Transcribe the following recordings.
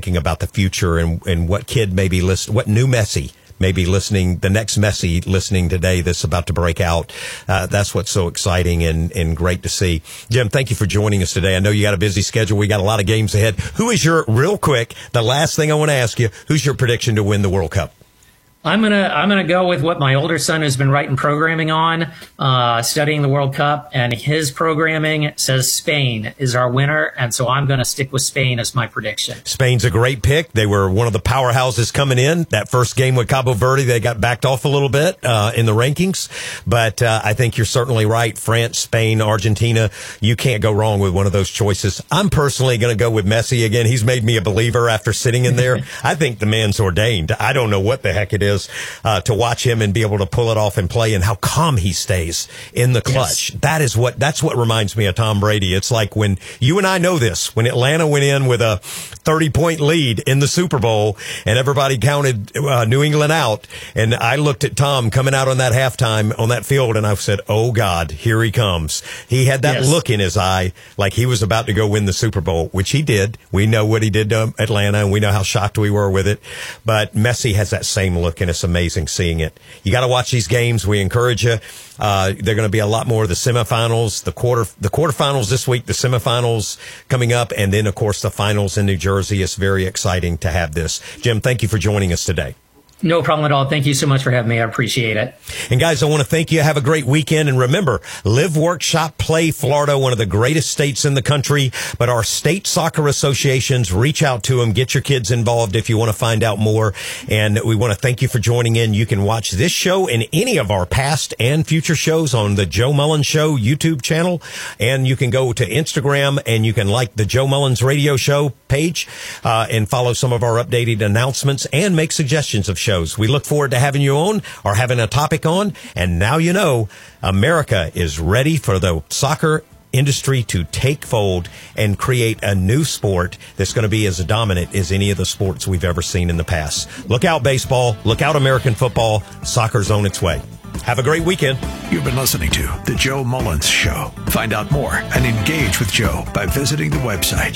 thinking about the future and what kid may be what new Messi maybe listening, the next Messi listening today that's about to break out. That's what's so exciting and great to see. Jim, thank you for joining us today. I know you got a busy schedule. We got a lot of games ahead. Real quick, the last thing I want to ask you, who's your prediction to win the World Cup? I'm gonna go with what my older son has been writing programming on, studying the World Cup, and his programming says Spain is our winner, and so I'm gonna stick with Spain as my prediction. Spain's a great pick. They were one of the powerhouses coming in. That first game with Cabo Verde, they got backed off a little bit in the rankings, but I think you're certainly right. France, Spain, Argentina, you can't go wrong with one of those choices. I'm personally gonna go with Messi again. He's made me a believer after sitting in there. I think the man's ordained. I don't know what the heck it is. To watch him and be able to pull it off and play, and how calm he stays in the clutch. Yes. That's what reminds me of Tom Brady. It's like when you and I know this, when Atlanta went in with a 30-point lead in the Super Bowl and everybody counted New England out, and I looked at Tom coming out on that halftime on that field, and I said, oh God, here he comes. He had that look in his eye like he was about to go win the Super Bowl, which he did. We know what he did to Atlanta, and we know how shocked we were with it, but Messi has that same look, and it's amazing seeing it. You got to watch these games. We encourage you. They're going to be a lot more of the semifinals, the quarterfinals this week, the semifinals coming up, and then, of course, the finals in New Jersey. It's very exciting to have this. Jim, thank you for joining us today. No problem at all. Thank you so much for having me. I appreciate it. And guys, I want to thank you. Have a great weekend. And remember, Live, Work, Shop, Play Florida, one of the greatest states in the country. But our state soccer associations, reach out to them. Get your kids involved if you want to find out more. And we want to thank you for joining in. You can watch this show and any of our past and future shows on the Joe Mullins Show YouTube channel. And you can go to Instagram and you can like the Joe Mullins Radio Show page and follow some of our updated announcements and make suggestions of shows. We look forward to having you on or having a topic on. And now you know America is ready for the soccer industry to take fold and create a new sport that's going to be as dominant as any of the sports we've ever seen in the past. Look out, baseball. Look out, American football. Soccer's on its way. Have a great weekend. You've been listening to The Joe Mullins Show. Find out more and engage with Joe by visiting the website,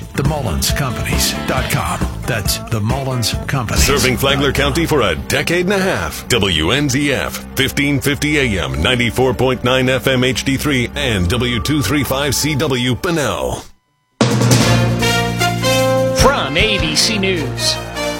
themullinscompanies.com. That's The Mullins Companies. Serving Flagler County for a decade and a half. WNZF, 1550 AM, 94.9 FM HD3, and W235CW Bunnell. From ABC News,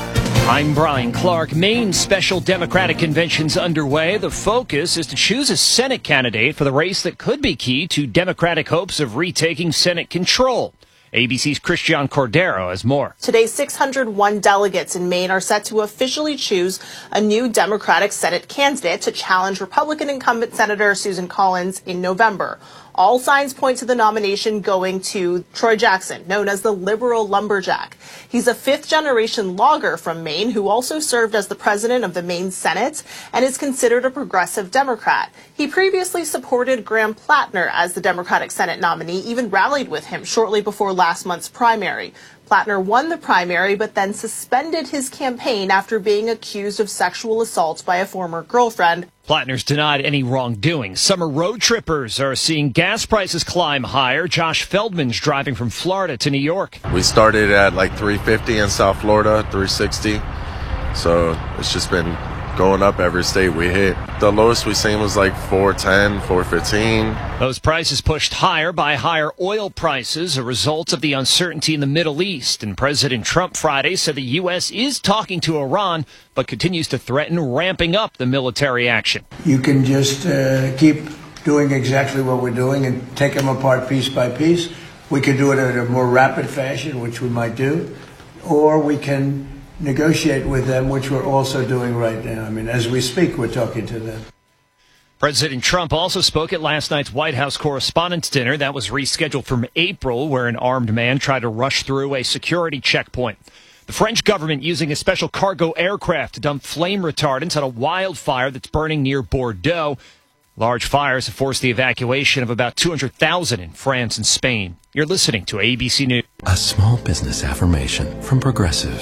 I'm Brian Clark. Maine's special Democratic convention's underway. The focus is to choose a Senate candidate for the race that could be key to Democratic hopes of retaking Senate control. ABC's Christian Cordero has more. Today, 601 delegates in Maine are set to officially choose a new Democratic Senate candidate to challenge Republican incumbent Senator Susan Collins in November. All signs point to the nomination going to Troy Jackson, known as the liberal lumberjack. He's a fifth-generation logger from Maine who also served as the president of the Maine Senate and is considered a progressive Democrat. He previously supported Graham Plattner as the Democratic Senate nominee, even rallied with him shortly before last month's primary. Plattner won the primary, but then suspended his campaign after being accused of sexual assault by a former girlfriend. Plattner's denied any wrongdoing. Summer road trippers are seeing gas prices climb higher. Josh Feldman's driving from Florida to New York. We started at like $350 in South Florida, $360. So it's just been going up every state we hit. The lowest we've seen was like $410, $415. Those prices pushed higher by higher oil prices, a result of the uncertainty in the Middle East. And President Trump Friday said the U.S. is talking to Iran, but continues to threaten ramping up the military action. You can just keep doing exactly what we're doing and take them apart piece by piece. We could do it in a more rapid fashion, which we might do, or we can negotiate with them, which we're also doing right now. I mean, as we speak, we're talking to them. President Trump also spoke at last night's White House Correspondents' Dinner. That was rescheduled from April, where an armed man tried to rush through a security checkpoint. The French government using a special cargo aircraft to dump flame retardants on a wildfire that's burning near Bordeaux. Large fires have forced the evacuation of about 200,000 in France and Spain. You're listening to ABC News. A small business affirmation from Progressive.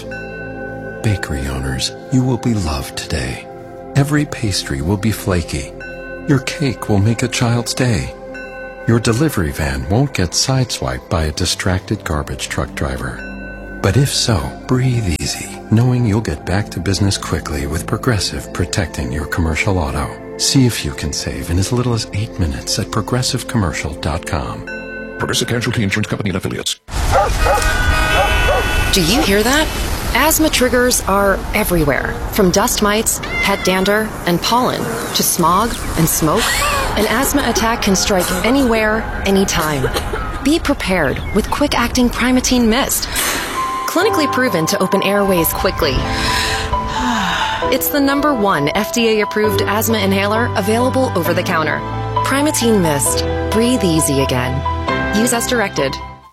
Bakery owners, you will be loved today. Every pastry will be flaky. Your cake will make a child's day. Your delivery van won't get sideswiped by a distracted garbage truck driver. But if so, breathe easy, knowing you'll get back to business quickly with Progressive protecting your commercial auto. See if you can save in as little as 8 minutes at progressivecommercial.com. Progressive Casualty Insurance Company and Affiliates. Do you hear that? Asthma triggers are everywhere, from dust mites, head dander, and pollen, to smog and smoke. An asthma attack can strike anywhere, anytime. Be prepared with quick-acting Primatene Mist. Clinically proven to open airways quickly. It's the #1 FDA-approved asthma inhaler available over the counter. Primatene Mist. Breathe easy again. Use as directed.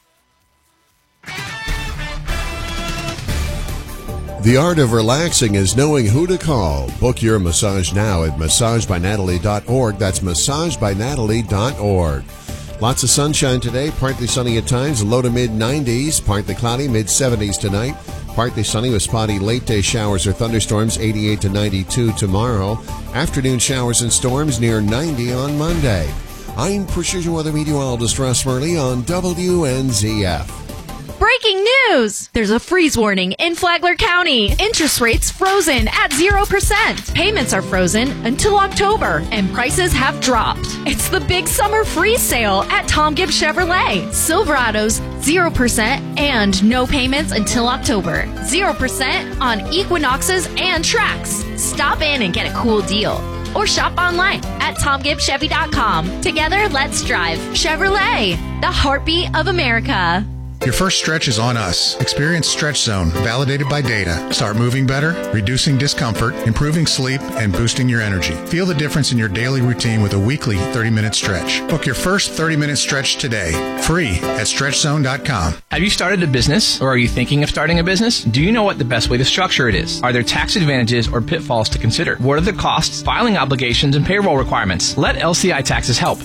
The art of relaxing is knowing who to call. Book your massage now at massagebynatalie.org. That's massagebynatalie.org. Lots of sunshine today, partly sunny at times, low to mid-90s, partly cloudy, mid-70s tonight. Partly sunny with spotty late-day showers or thunderstorms, 88 to 92 tomorrow. Afternoon showers and storms near 90 on Monday. I'm Precision Weather Meteorologist Russ Murley on WNZF. Breaking news! There's a freeze warning in Flagler County. Interest rates frozen at 0%. Payments are frozen until October, and prices have dropped. It's the big summer freeze sale at Tom Gibbs Chevrolet. Silverados, 0% and no payments until October. 0% on Equinoxes and Trax. Stop in and get a cool deal. Or shop online at TomGibbsChevy.com. Together, let's drive. Chevrolet, the heartbeat of America. Your first stretch is on us. Experience Stretch Zone, validated by data. Start moving better, reducing discomfort, improving sleep, and boosting your energy. Feel the difference in your daily routine with a weekly 30-minute stretch. Book your first 30-minute stretch today, free at StretchZone.com. Have you started a business, or are you thinking of starting a business? Do you know what the best way to structure it is? Are there tax advantages or pitfalls to consider? What are the costs, filing obligations, and payroll requirements? Let LCI Taxes help.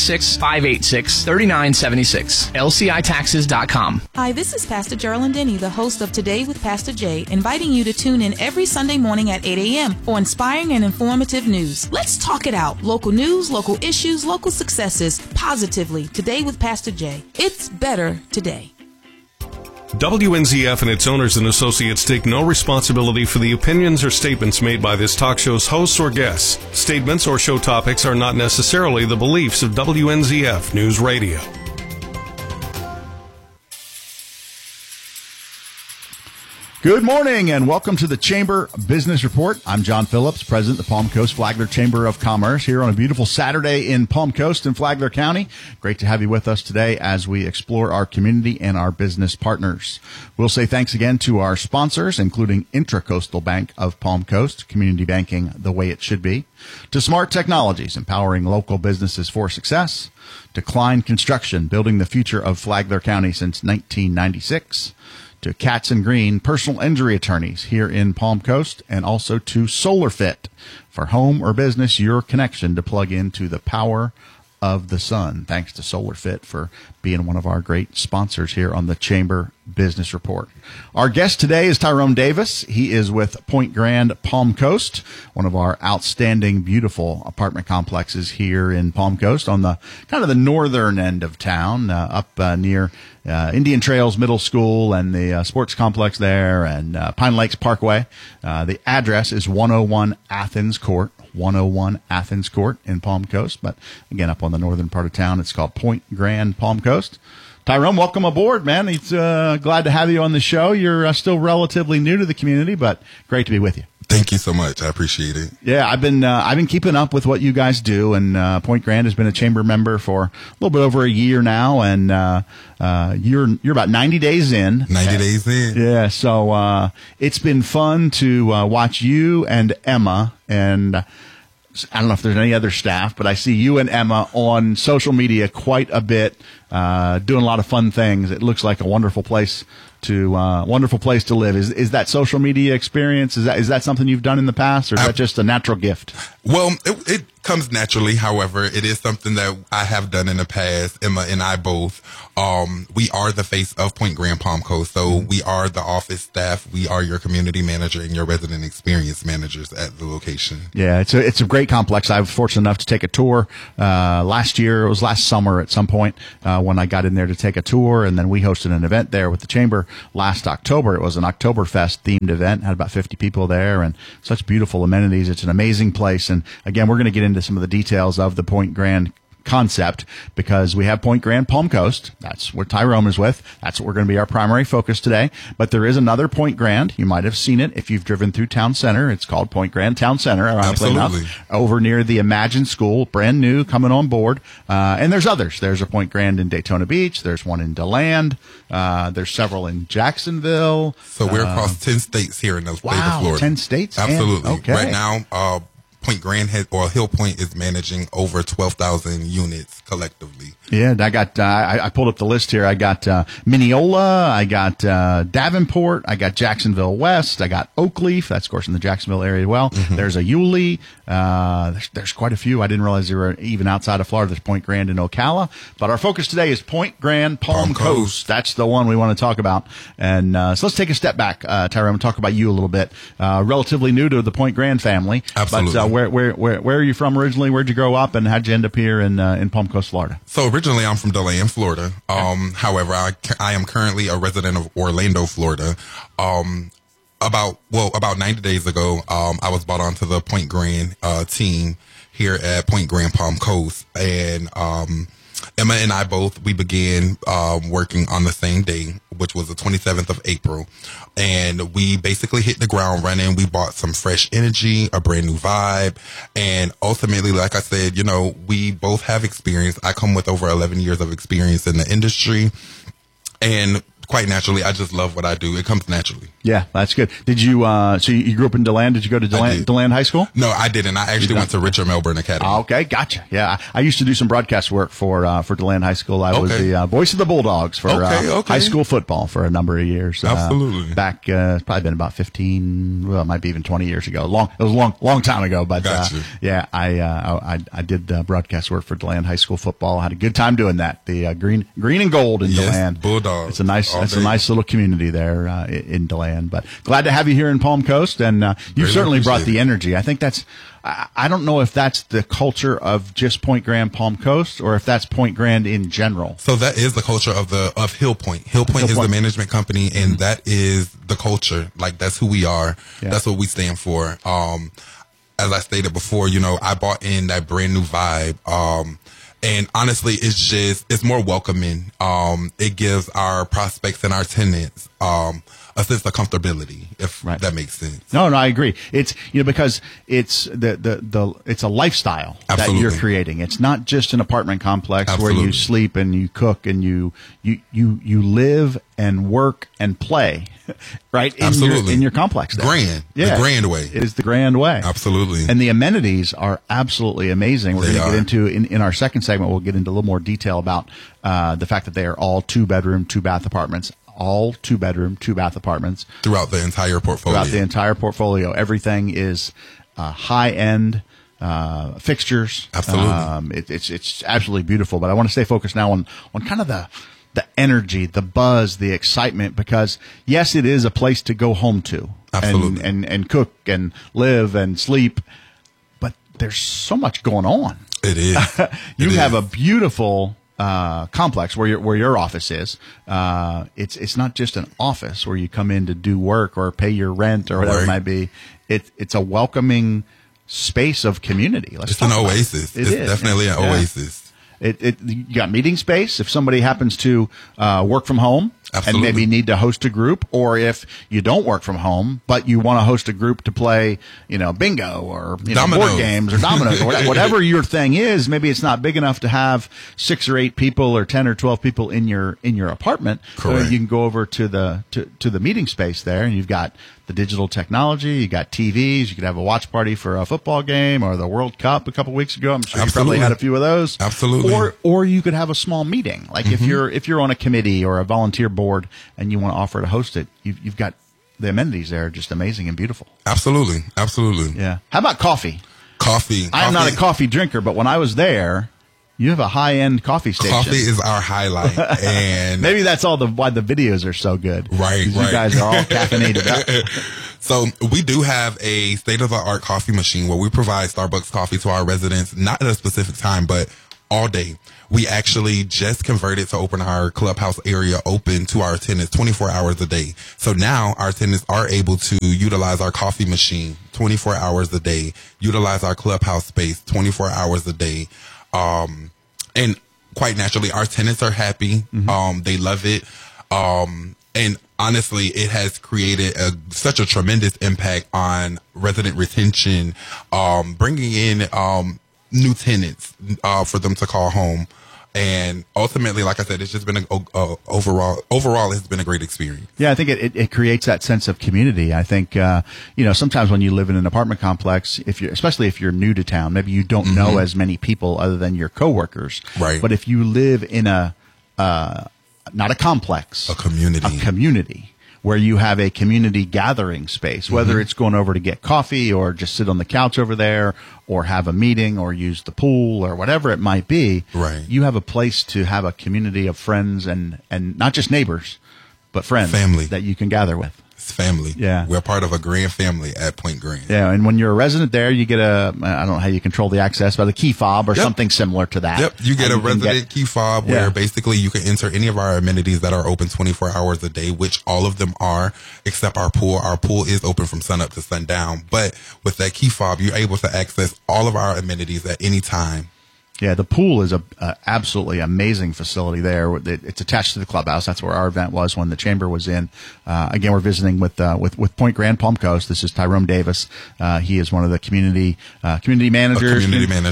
386-586-3976. LCITaxes.com. Hi, this is Pastor Geraldine Denny, the host of Today with Pastor Jay, inviting you to tune in every Sunday morning at 8 a.m. for inspiring and informative news. Let's talk it out. Local news, local issues, local successes, positively. Today with Pastor Jay. It's better today. WNZF and its owners and associates take no responsibility for the opinions or statements made by this talk show's hosts or guests. Statements or show topics are not necessarily the beliefs of WNZF News Radio. Good morning and welcome to the Chamber Business Report. I'm John Phillips, President of the Palm Coast Flagler Chamber of Commerce, here on a beautiful Saturday in Palm Coast in Flagler County. Great to have you with us today as we explore our community and our business partners. We'll say thanks again to our sponsors, including Intracoastal Bank of Palm Coast, community banking the way it should be, to Smart Technologies, empowering local businesses for success, to Klein Construction, building the future of Flagler County since 1996, to Katz and Green, personal injury attorneys here in Palm Coast, and also to SolarFit, for home or business, your connection to plug into the power of the sun. Thanks to SolarFit for being one of our great sponsors here on the Chamber Business Report. Our guest today is Tyrone Davis. He is with Point Grand Palm Coast, one of our outstanding, beautiful apartment complexes here in Palm Coast on the kind of the northern end of town, up near Indian Trails Middle School and the sports complex there, and Pine Lakes Parkway. The address is 101 Athens Court. 101 Athens Court in Palm Coast, but again, up on the northern part of town, it's called Point Grand Palm Coast. Tyrone, welcome aboard, man. It's glad to have you on the show. You're still relatively new to the community, but great to be with you. Thank you so much. I appreciate it. Yeah, I've been keeping up with what you guys do, and Point Grand has been a chamber member for a little bit over a year now, and you're about 90 days in. 90 days in. Yeah, so it's been fun to watch you and Emma, and I don't know if there's any other staff, but I see you and Emma on social media quite a bit, doing a lot of fun things. It looks like a wonderful place to live. Is that social media experience? Is that something you've done in the past, or is that just a natural gift? Well, comes naturally. However, it is something that I have done in the past. Emma and I both. We are the face of Point Grand Palm Coast. So we are the office staff. We are your community manager and your resident experience managers at the location. Yeah, it's a great complex. I was fortunate enough to take a tour last year. It was last summer at some point when I got in there to take a tour, and then we hosted an event there with the Chamber last October. It was an Oktoberfest themed event. Had about 50 people there, and such beautiful amenities. It's an amazing place. And again, we're going to get into some of the details of the Point Grand concept because we have Point Grand Palm Coast. That's where Tyrone is with. That's what we're going to be our primary focus today. But there is another Point Grand. You might have seen it if you've driven through Town Center. It's called Point Grand Town Center. Absolutely. Over near the Imagine School, brand new, coming on board. And there's others. There's a Point Grand in Daytona Beach. There's one in DeLand. There's several in Jacksonville. So we're across 10 states here in the state of Florida. 10 states? Absolutely. Okay. Right now, Point Grand Hill Point is managing over 12,000 units collectively. Yeah, I got. I pulled up the list here. I got Mineola. I got Davenport. I got Jacksonville West. I got Oakleaf. That's of course in the Jacksonville area as well. Mm-hmm. There's a Yulee. There's quite a few. I didn't realize they were even outside of Florida. There's Point Grand in Ocala. But our focus today is Point Grand Palm Coast. That's the one we want to talk about. And so let's take a step back, Tyrone, and talk about you a little bit. Relatively new to the Point Grand family. Absolutely. But where are you from originally? Where'd you grow up, and how'd you end up here in Palm Coast, Florida? So originally I'm from DeLand, Florida. However, I am currently a resident of Orlando, Florida. About 90 days ago, I was brought onto the Point Grand team here at Point Grand Palm Coast, and Emma and I we began working on the same day, which was the 27th of April. And we basically hit the ground running. We brought some fresh energy, a brand new vibe. And ultimately, like I said, we both have experience. I come with over 11 years of experience in the industry. And quite naturally, I just love what I do. It comes naturally. Yeah, that's good. Did you, so you grew up in DeLand? Did you go to DeLand High School? No, I didn't. I actually went to Richard Melbourne Academy. Okay, gotcha. Yeah, I used to do some broadcast work for DeLand High School. I was the voice of the Bulldogs for high school football for a number of years. Absolutely. Back, probably been about 15, well, it might be even 20 years ago. It was a long time ago, but yeah, I did broadcast work for DeLand High School football. I had a good time doing that. The green and gold in DeLand. Bulldogs. It's a nice little community there in DeLand. But glad to have you here in Palm Coast, and you certainly brought the energy. I think that's. I don't know if that's the culture of just Point Grand Palm Coast, or if that's Point Grand in general. So that is the culture of Hill Point. Hill Point is the management company, and that is the culture. Like, that's who we are. Yeah. That's what we stand for. As I stated before, I brought in that brand new vibe. And honestly, it's more welcoming. It gives our prospects and our tenants, a sense of comfortability, if that makes sense. No, I agree. It's, because it's it's a lifestyle that you're creating. It's not just an apartment complex where you sleep and you cook and you live and work and play, right? In your complex. There. Grand. Yeah. The grand way. It is the grand way. Absolutely. And the amenities are absolutely amazing. We're going to get into, in our second segment, we'll get into a little more detail about the fact that they are all 2-bedroom, 2-bath apartments. All 2-bedroom, 2-bath apartments. Throughout the entire portfolio. Everything is high-end fixtures. Absolutely. It's absolutely beautiful. But I want to stay focused now on kind of the energy, the buzz, the excitement, because yes, it is a place to go home to. Absolutely. And cook and live and sleep. But there's so much going on. It is. You have a beautiful complex where your office is. It's not just an office where you come in to do work or pay your rent or whatever it might be. It's a welcoming space of community. It's an oasis. It's definitely an oasis. You got meeting space if somebody happens to work from home. Absolutely. And maybe need to host a group, or if you don't work from home, but you want to host a group to play, bingo or board games or dominoes or whatever your thing is. Maybe it's not big enough to have 6 or 8 people or 10 or 12 people in your apartment. Correct. So you can go over to the meeting space there, and you've got the digital technology. You got TVs. You could have a watch party for a football game or the World Cup a couple weeks ago. I'm sure you probably had a few of those. Absolutely. Or you could have a small meeting, like if you're on a committee or a volunteer board and you want to offer to host it, you've got the amenities there are just amazing and beautiful. Absolutely. Yeah. How about coffee? Coffee. I'm not a coffee drinker, but when I was there, you have a high-end coffee station. Coffee is our highlight, and maybe that's why the videos are so good. Right. You guys are all caffeinated up. So we do have a state-of-the-art coffee machine where we provide Starbucks coffee to our residents, not at a specific time, but all day. We actually just converted to open our clubhouse area open to our attendants 24 hours a day. So now our attendants are able to utilize our coffee machine 24 hours a day, utilize our clubhouse space 24 hours a day. And quite naturally, our tenants are happy. They love it. And honestly, it has created such a tremendous impact on resident retention, bringing in new tenants for them to call home. And ultimately, like I said, it's just been overall it's been a great experience. Yeah, I think it creates that sense of community. I think, sometimes when you live in an apartment complex, especially if you're new to town, maybe you don't know as many people other than your coworkers. Right. But if you live in not a complex, a community where you have a community gathering space, whether it's going over to get coffee or just sit on the couch over there or have a meeting or use the pool or whatever it might be. Right. You have a place to have a community of friends and not just neighbors, but friends. Family. That you can gather with. It's family. Yeah. We're part of a grand family at Point Grand. Yeah, and when you're a resident there, you get I don't know how you control the access, but a key fob or something similar to that. Yep, you get a resident key fob where basically you can enter any of our amenities that are open 24 hours a day, which all of them are, except our pool. Our pool is open from sunup to sundown, but with that key fob, you're able to access all of our amenities at any time. Yeah, the pool is a absolutely amazing facility there. It's attached to the clubhouse. That's where our event was when the chamber was in. Again, we're visiting with Point Grand Palm Coast. This is Tyrone Davis. He is one of the community managers.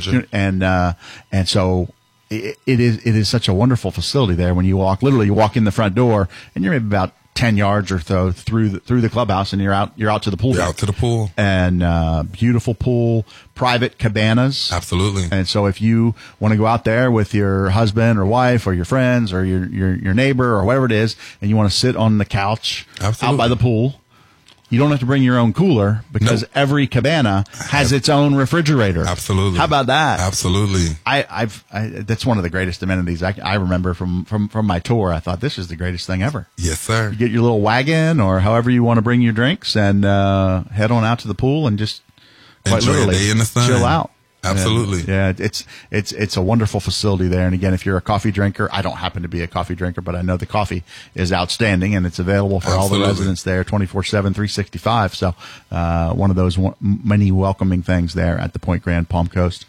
And so it is such a wonderful facility there. When you walk in the front door, and you're maybe about 10 yards or so through the clubhouse, and you're out to the pool. You're out to the pool. And beautiful pool, private cabanas. Absolutely. And so if you want to go out there with your husband or wife or your friends or your neighbor or whatever it is, and you want to sit on the couch out by the pool, you don't have to bring your own cooler because every cabana has its own refrigerator. Absolutely. How about that? Absolutely. That's one of the greatest amenities I remember from my tour. I thought this is the greatest thing ever. Yes, sir. You get your little wagon or however you want to bring your drinks and head on out to the pool and just quite enjoy literally a day in the sun. Chill out. Absolutely. Yeah, it's a wonderful facility there. And again, if you're a coffee drinker, I don't happen to be a coffee drinker, but I know the coffee is outstanding and it's available for all the residents there 24/7, 365. So, one of those many welcoming things there at the Point Grand Palm Coast.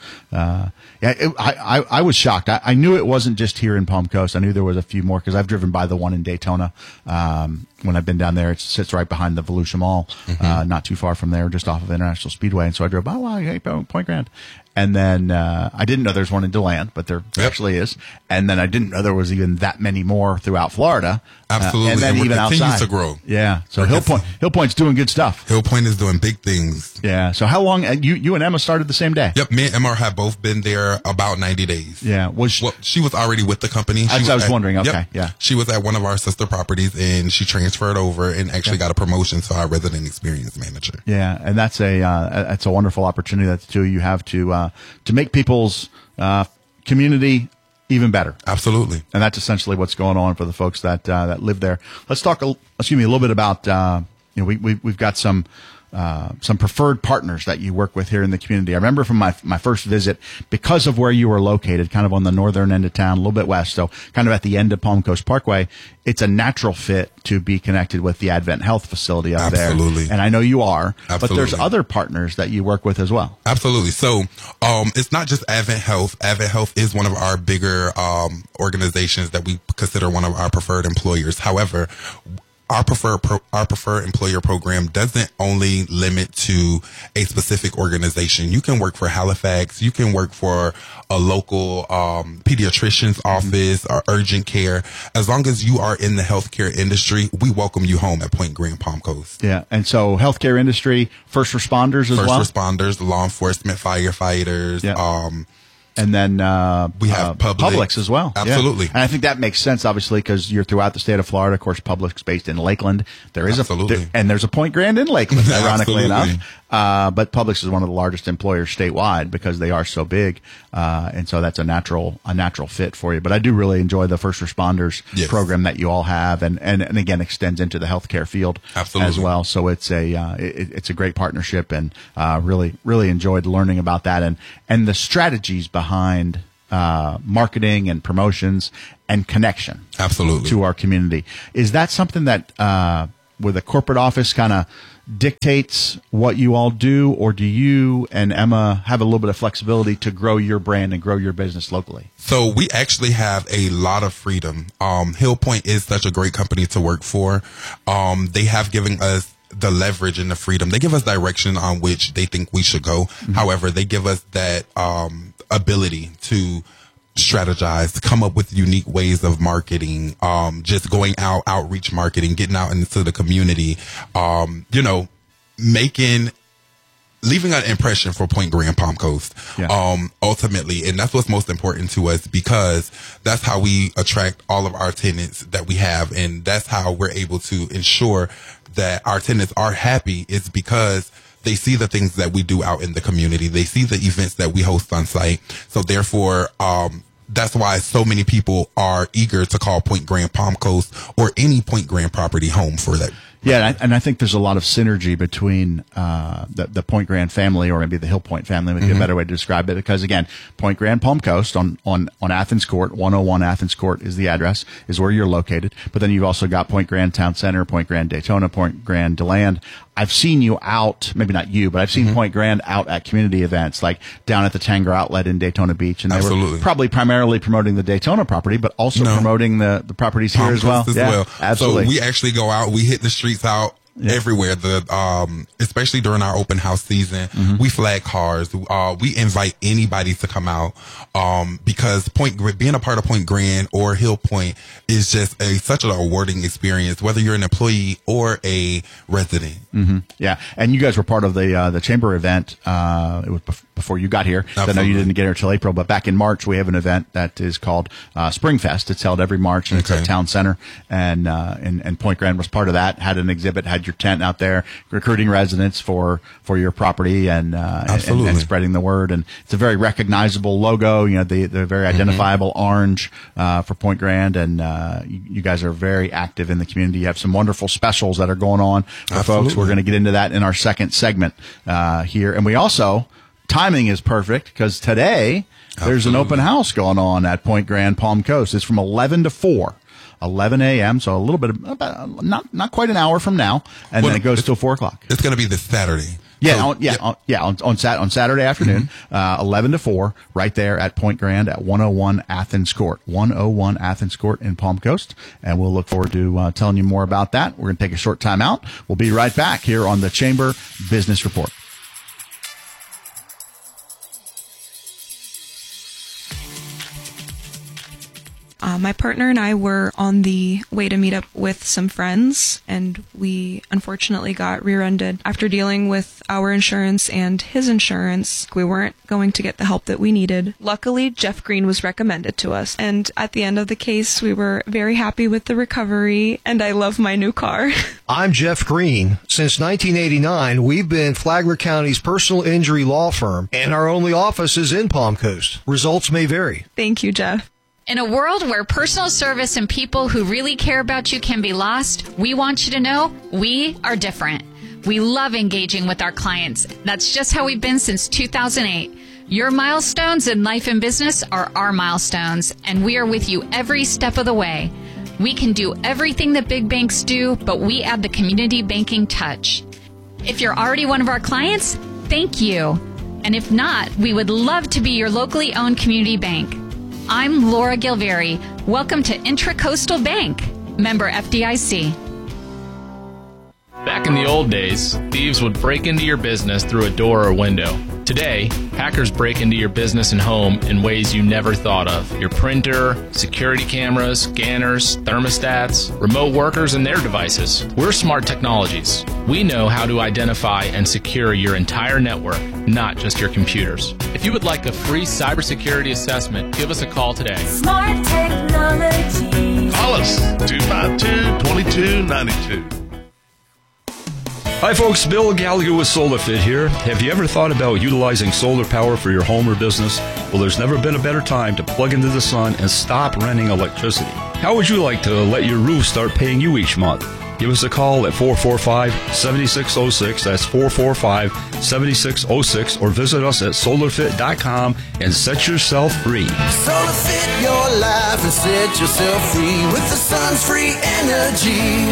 I was shocked. I knew it wasn't just here in Palm Coast. I knew there was a few more because I've driven by the one in Daytona. When I've been down there, it sits right behind the Volusia Mall, not too far from there, just off of International Speedway. And so I drove by, hey, Point Grand. And then I didn't know there's one in DeLand, but there actually is. And then I didn't know there was even that many more throughout Florida. Absolutely. And then and even continues outside. to grow. Yeah. So Hill Point's doing good stuff. Hill Point is doing big things. Yeah. So how long, you and Emma started the same day? Yep. Me and Emma have both been there about 90 days. Yeah. She was already with the company. I was wondering. Okay. Yep, yeah. She was at one of our sister properties and she transferred over and actually got a promotion to our resident experience manager. Yeah. And that's a wonderful opportunity that the two of you have to make people's community even better. Absolutely. And that's essentially what's going on for the folks that live there. Let's talk a little bit about we've got some preferred partners that you work with here in the community. I remember from my first visit, because of where you were located, kind of on the northern end of town, a little bit west, so kind of at the end of Palm Coast Parkway, it's a natural fit to be connected with the Advent Health facility up there. Absolutely. And I know you are, Absolutely. But there's other partners that you work with as well. Absolutely. So it's not just Advent Health. Advent Health is one of our bigger organizations that we consider one of our preferred employers. However, our preferred employer program doesn't only limit to a specific organization. You can work for Halifax. You can work for a local pediatrician's office or urgent care. As long as you are in the healthcare industry, we welcome you home at Point Grand Palm Coast. Yeah, and so healthcare industry, first responders as well? First responders, law enforcement, firefighters, and then we have Publix as well. Absolutely. Yeah. And I think that makes sense, obviously, because you're throughout the state of Florida. Of course, Publix based in Lakeland. There's a Point Grand in Lakeland, ironically enough. but Publix is one of the largest employers statewide because they are so big, and so that's a natural fit for you. But I do really enjoy the first responders program that you all have, and again extends into the healthcare field as well. So it's a great partnership, and really enjoyed learning about that and the strategies behind marketing and promotions and connection to our community. Is that something that with a corporate office kind of dictates what you all do, or do you and Emma have a little bit of flexibility to grow your brand and grow your business locally? So we actually have a lot of freedom. Hill Point is such a great company to work for. They have given us the leverage and the freedom. They give us direction on which they think we should go. Mm-hmm. However, they give us that ability to strategize, come up with unique ways of marketing, just going out, outreach marketing, getting out into the community, leaving an impression for Point Grand Palm Coast, ultimately. And that's what's most important to us, because that's how we attract all of our tenants that we have. And that's how we're able to ensure that our tenants are happy, is because they see the things that we do out in the community. They see the events that we host on site. So therefore, that's why so many people are eager to call Point Grand Palm Coast or any Point Grand property home for that. Yeah, and I think there's a lot of synergy between the Point Grand family, or maybe the Hill Point family would be a better way to describe it, because again, Point Grand Palm Coast on Athens Court, 101 Athens Court is the address, is where you're located. But then you've also got Point Grand Town Center, Point Grand Daytona, Point Grand DeLand. I've seen you out, maybe not you, but I've seen Point Grand out at community events, like down at the Tanger Outlet in Daytona Beach, and they were probably primarily promoting the Daytona property, but also promoting the properties here as well. Absolutely. So we actually go out, we hit the streets out everywhere. Especially during our open house season, we flag cars. We invite anybody to come out, because being a part of Point Grand or Hill Point is just such an rewarding experience, whether you're an employee or a resident. Yeah, and you guys were part of the chamber event. It was before you got here. I know you didn't get here until April, but back in March we have an event that is called Springfest. It's held every March, and it's at Town Center, and Point Grand was part of that. Had an exhibit, had your tent out there, recruiting residents for your property, and spreading the word. And it's a very recognizable logo. The very identifiable orange for Point Grand, and you guys are very active in the community. You have some wonderful specials that are going on for folks. We're going to get into that in our second segment here, and we also. Timing is perfect, because today there's an open house going on at Point Grand Palm Coast. It's from 11 to 4. 11 a.m., so a little bit of, not quite an hour from now, and then it goes till 4 o'clock. It's going to be this Saturday. On Saturday afternoon, 11 to 4, right there at Point Grand at 101 Athens Court. 101 Athens Court in Palm Coast, and we'll look forward to telling you more about that. We're going to take a short time out. We'll be right back here on the Chamber Business Report. My partner and I were on the way to meet up with some friends, and we unfortunately got rear-ended. After dealing with our insurance and his insurance, we weren't going to get the help that we needed. Luckily, Jeff Green was recommended to us, and at the end of the case, we were very happy with the recovery, and I love my new car. I'm Jeff Green. Since 1989, we've been Flagler County's personal injury law firm, and our only office is in Palm Coast. Results may vary. Thank you, Jeff. In a world where personal service and people who really care about you can be lost, we want you to know we are different. We love engaging with our clients. That's just how we've been since 2008. Your milestones in life and business are our milestones, and we are with you every step of the way. We can do everything that big banks do, but we add the community banking touch. If you're already one of our clients, thank you. And if not, we would love to be your locally owned community bank. I'm Laura Gilveri. Welcome to Intracoastal Bank, member FDIC. Back in the old days, thieves would break into your business through a door or window. Today, hackers break into your business and home in ways you never thought of. Your printer, security cameras, scanners, thermostats, remote workers, and their devices. We're Smart Technologies. We know how to identify and secure your entire network, not just your computers. If you would like a free cybersecurity assessment, give us a call today. Smart Technologies. Call us 252-2292. Hi folks, Bill Gallagher with SolarFit here. Have you ever thought about utilizing solar power for your home or business? Well, there's never been a better time to plug into the sun and stop renting electricity. How would you like to let your roof start paying you each month? Give us a call at 445-7606. That's 445-7606. Or visit us at solarfit.com and set yourself free. SolarFit your life and set yourself free with the sun's free energy.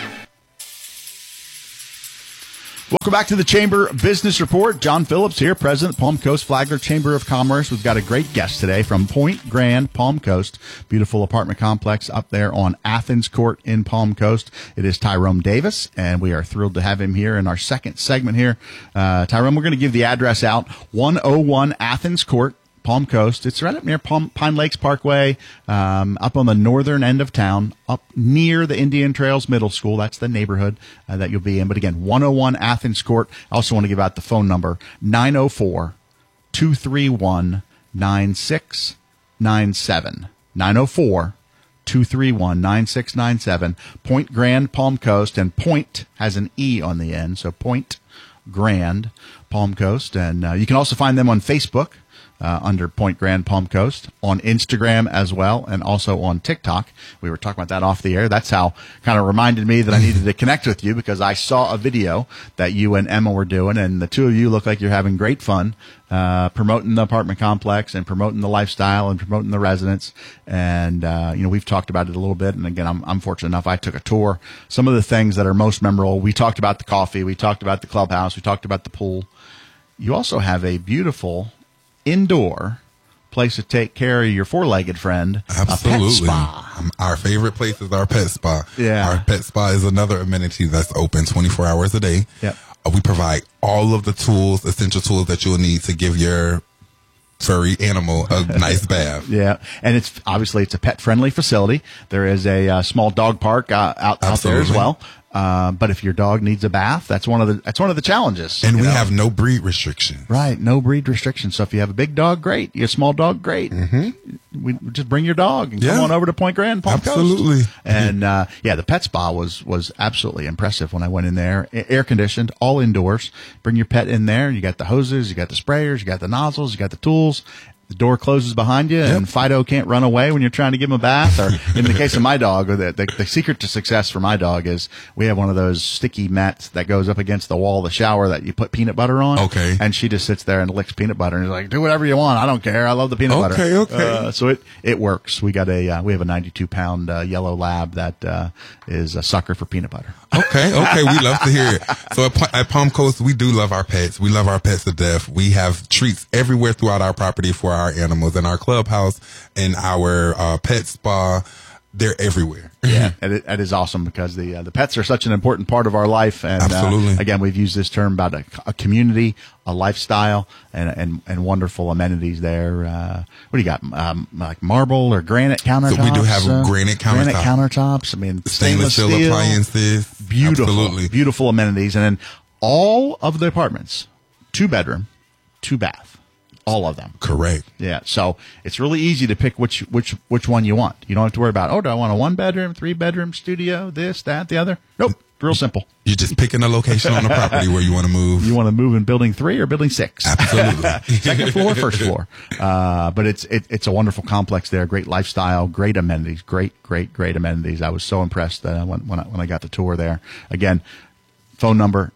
Welcome back to the Chamber Business Report. John Phillips here, President, Palm Coast Flagler Chamber of Commerce. We've got a great guest today from Point Grand, Palm Coast. Beautiful apartment complex up there on Athens Court in Palm Coast. It is Tyrone Davis, and we are thrilled to have him here in our second segment here. Tyrone, we're going to give the address out, 101 Athens Court, Palm Coast. It's right up near Pine Lakes Parkway, up on the northern end of town, up near the Indian Trails Middle School. That's the neighborhood that you'll be in. But again, 101 Athens Court. I also want to give out the phone number, 904-231-9697. 904-231-9697. Point Grand, Palm Coast, and Point has an E on the end, so Point Grand, Palm Coast. And you can also find them on Facebook. Under Point Grand Palm Coast, on Instagram as well, and also on TikTok. We were talking about that off the air. That's how kind of reminded me that I needed to connect with you, because I saw a video that you and Emma were doing, and the two of you look like you're having great fun promoting the apartment complex and promoting the lifestyle and promoting the residents. And we've talked about it a little bit. And again, I'm fortunate enough. I took a tour. Some of the things that are most memorable, we talked about the coffee, we talked about the clubhouse, we talked about the pool. You also have a beautiful indoor place to take care of your four-legged friend. Absolutely. A pet spa. Our favorite place is our pet spa. Yeah. Our pet spa is another amenity that's open 24 hours a day. Yep. We provide all of the tools, essential tools that you'll need to give your furry animal a nice bath. Yeah. And it's a pet-friendly facility. There is a small dog park out there as well. But if your dog needs a bath, that's one of the challenges. And we have no breed restrictions. Right, no breed restrictions. So if you have a big dog, great. You have a small dog, great. Mm-hmm. We just bring your dog and come on over to Point Grand, Palm Coast. Absolutely. And the pet spa was absolutely impressive when I went in there. Air conditioned, all indoors. Bring your pet in there. You got the hoses, you got the sprayers, you got the nozzles, you got the tools. The door closes behind you, and Fido can't run away when you're trying to give him a bath. Or in the case of my dog, the secret to success for my dog is we have one of those sticky mats that goes up against the wall of the shower that you put peanut butter on. Okay. And she just sits there and licks peanut butter and is like, do whatever you want. I don't care. I love the peanut butter. Okay. So it works. We have a 92-pound yellow lab that is a sucker for peanut butter. Okay. We love to hear it. So at Palm Coast, we do love our pets. We love our pets to death. We have treats everywhere throughout our property for our animals, in our clubhouse, in our pet spa. They're everywhere. Yeah, that is awesome, because the pets are such an important part of our life. And absolutely. Again, we've used this term about a community, a lifestyle, and wonderful amenities there. What do you got? Like marble or granite countertops? So we do have granite countertops. I mean, stainless steel appliances. Beautiful amenities. And then all of the apartments, 2-bedroom, 2-bath. All of them. Correct. Yeah. So it's really easy to pick which one you want. You don't have to worry about, do I want a 1-bedroom, 3-bedroom studio, this, that, the other? Nope. Real simple. You're just picking a location on the property where you want to move. You want to move in building 3 or building 6? Absolutely. Second floor, first floor. But it's a wonderful complex there. Great lifestyle, great amenities, great amenities. I was so impressed when I got the tour there. Again, phone number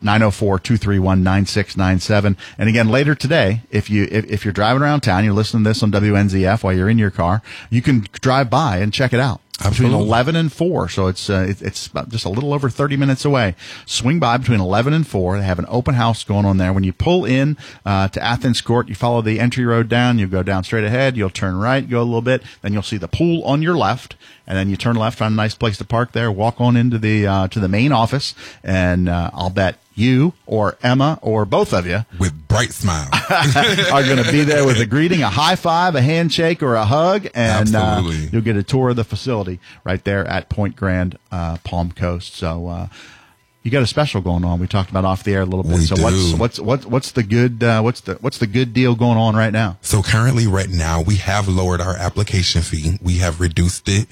904-231-9697. And again, later today, if you're driving around town, you're listening to this on WNZF while you're in your car, you can drive by and check it out. Between 11 and 4, so it's about just a little over 30 minutes away. Swing by between 11 and 4. They have an open house going on there. When you pull in to Athens Court, you follow the entry road down. You go down straight ahead. You'll turn right, go a little bit. Then you'll see the pool on your left. And then you turn left, find a nice place to park there. Walk on into the to the main office, and I'll bet you or Emma or both of you with bright smiles are going to be there with a greeting, a high five, a handshake, or a hug, and you'll get a tour of the facility right there at Point Grand, Palm Coast. So you got a special going on. We talked about off the air a little bit. What's the good deal going on right now? So currently, right now, we have lowered our application fee. We have reduced it.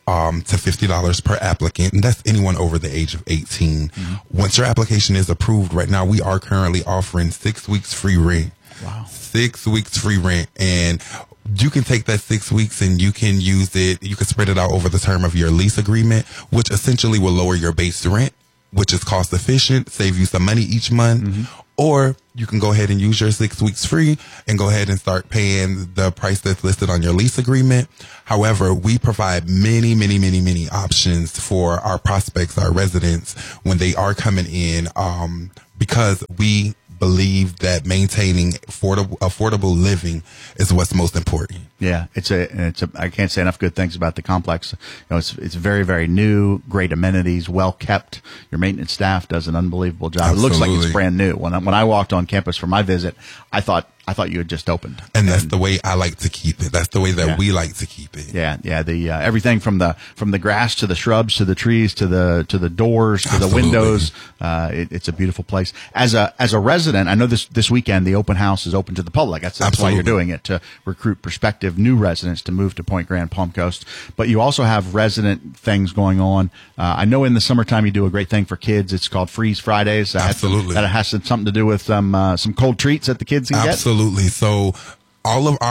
to $50 per applicant, and that's anyone over the age of 18. Once your application is approved, right now we are currently offering 6 weeks free rent. Wow. 6 weeks free rent, and you can take that 6 weeks and you can use it. You can spread it out over the term of your lease agreement, which essentially will lower your base rent, which is cost efficient, save you some money each month. Or you can go ahead and use your 6 weeks free and go ahead and start paying the price that's listed on your lease agreement. However, we provide many options for our prospects, our residents, when they are coming in, because we believe that maintaining affordable living is what's most important. Yeah, it's a. I can't say enough good things about the complex. It's very, very new, great amenities, well kept. Your maintenance staff does an unbelievable job. Absolutely. It looks like it's brand new. When I walked on campus for my visit, I thought you had just opened. And that's the way I like to keep it. That's the way that we like to keep it. Yeah. The everything from the grass to the shrubs to the trees to the doors to the windows. It's a beautiful place. As a resident, I know this weekend the open house is open to the public. That's why you're doing it, to recruit prospective new residents to move to Point Grand, Palm Coast. But you also have resident things going on. I know in the summertime you do a great thing for kids. It's called Freeze Fridays. Absolutely. That has something to do with some cold treats that the kids can get. Absolutely. So all of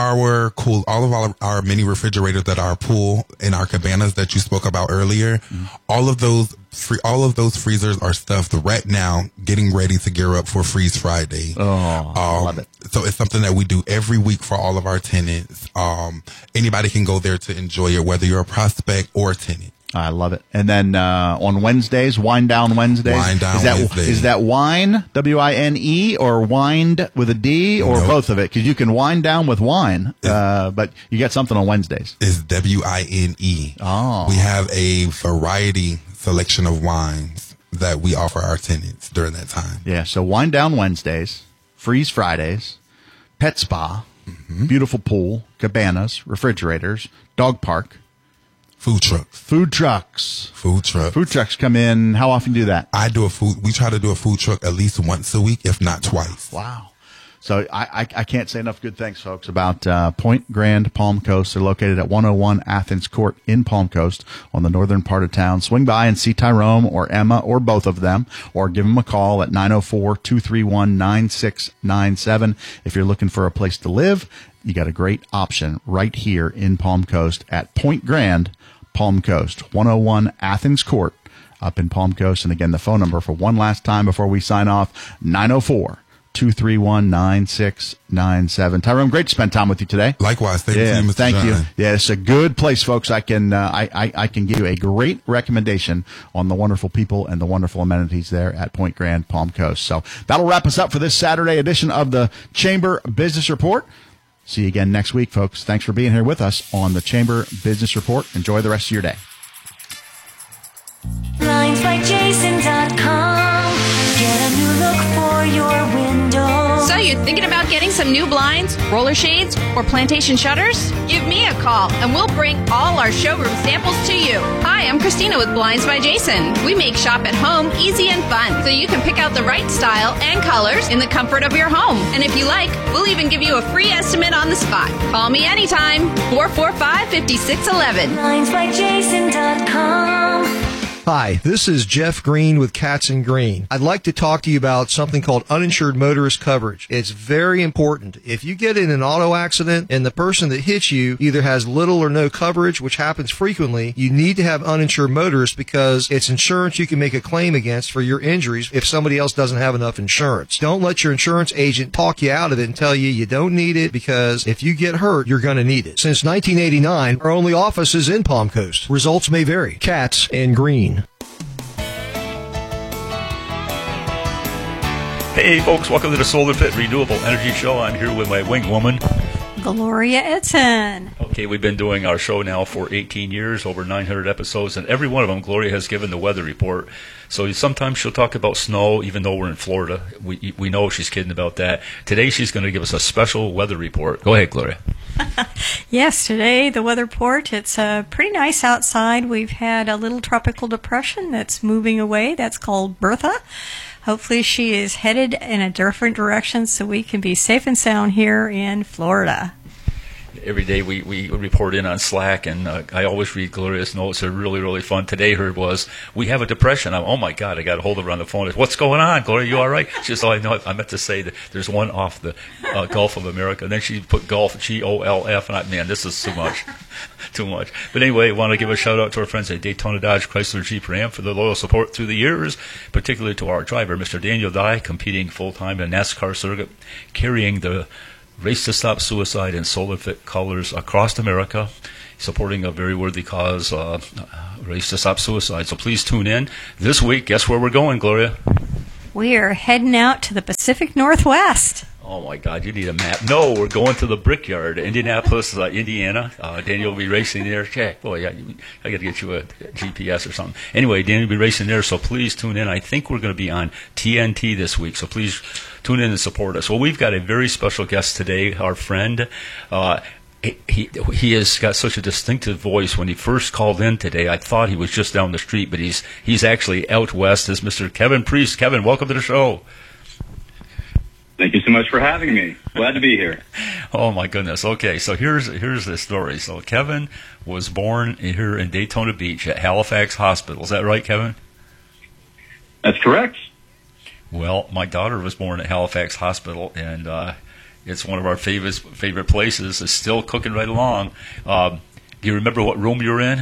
our mini refrigerators that are pool in our cabanas that you spoke about earlier, all of those freezers are stuffed right now, getting ready to gear up for Freeze Friday. Love it. So it's something that we do every week for all of our tenants. Anybody can go there to enjoy it, whether you're a prospect or a tenant. I love it. And then on Wednesdays, Wine Down Wednesdays. Is that wine, W-I-N-E, or wined with a D, or both of it? Because you can wind down with wine, but you get something on Wednesdays. It's W-I-N-E. Oh. We have a variety selection of wines that we offer our tenants during that time. Yeah, so Wine Down Wednesdays, Freeze Fridays, Pet Spa, beautiful pool, cabanas, refrigerators, dog park. Food trucks. Food trucks come in. How often do you do that? We try to do a food truck at least once a week, if not twice. Wow. So I can't say enough good things, folks, about Point Grand, Palm Coast. They're located at 101 Athens Court in Palm Coast on the northern part of town. Swing by and see Tyrone or Emma or both of them, or give them a call at 904-231-9697. If you're looking for a place to live, you got a great option right here in Palm Coast at Point Grand, Palm Coast, 101 Athens Court up in Palm Coast. And again, the phone number for one last time before we sign off, 904-231-9697. Tyrone, great to spend time with you today. Likewise. Thank you, Mr. Thank John. you. Yeah, it's a good place, folks. I can give you a great recommendation on the wonderful people and the wonderful amenities there at Point Grand, Palm Coast. So that'll wrap us up for this Saturday edition of the Chamber Business Report. See you again next week, folks. Thanks for being here with us on the Chamber Business Report. Enjoy the rest of your day. BlindsByJason.com. Get a new look for your window. So you're thinking about getting some new blinds, roller shades, or plantation shutters? Give me a call and we'll bring all our showroom samples to you. Hi, I'm Christina with Blinds by Jason. We make shop at home easy and fun so you can pick out the right style and colors in the comfort of your home. And if you like, we'll even give you a free estimate on the spot. Call me anytime, 445-5611. BlindsByJason.com. Hi, this is Jeff Green with Katz & Green. I'd like to talk to you about something called uninsured motorist coverage. It's very important. If you get in an auto accident and the person that hits you either has little or no coverage, which happens frequently, you need to have uninsured motorists because it's insurance you can make a claim against for your injuries if somebody else doesn't have enough insurance. Don't let your insurance agent talk you out of it and tell you you don't need it, because if you get hurt, you're going to need it. Since 1989, our only office is in Palm Coast. Results may vary. Katz & Green. Hey folks, welcome to the Solar Pit Renewable Energy Show. I'm here with my wing woman, Gloria Edson. Okay, we've been doing our show now for 18 years, over 900 episodes, and every one of them, Gloria has given the weather report. So sometimes she'll talk about snow, even though we're in Florida. We know she's kidding about that. Today she's going to give us a special weather report. Go ahead, Gloria. Yes, today the weather report, it's pretty nice outside. We've had a little tropical depression that's moving away. That's called Bertha. Hopefully she is headed in a different direction so we can be safe and sound here in Florida. every day we report in on Slack, and I always read Gloria's notes. They're really, really fun. Today her was, we have a depression. Oh, my God, I got a hold of her on the phone. What's going on, Gloria? You all right? She says, oh, I know. I meant to say that there's one off the Gulf of America. And then she put Gulf, G-O-L-F, and man, this is too much. Too much. But anyway, I want to give a shout out to our friends at Daytona Dodge Chrysler Jeep Ram for their loyal support through the years, particularly to our driver, Mr. Daniel Dye, competing full-time in NASCAR circuit, carrying the Race to Stop Suicide in Solar Fit colors across America, supporting a very worthy cause, Race to Stop Suicide. So please tune in. This week, guess where we're going, Gloria? We are heading out to the Pacific Northwest. Oh, my God, you need a map. No, we're going to the Brickyard, Indianapolis, Indiana. Daniel will be racing there. Okay, boy, I got to get you a GPS or something. Anyway, Daniel will be racing there, so please tune in. I think we're going to be on TNT this week, so please tune in and support us. Well, we've got a very special guest today, our friend. He has got such a distinctive voice. When he first called in today, I thought he was just down the street, but he's actually out west. Is Mr. Kevin Priest. Kevin, welcome to the show. Thank you so much for having me. Glad to be here. Oh, my goodness. Okay, so here's the story. So Kevin was born here in Daytona Beach at Halifax Hospital. Is that right, Kevin? That's correct. Well, my daughter was born at Halifax Hospital, and it's one of our favorite places. It's still cooking right along. Do you remember what room you were in?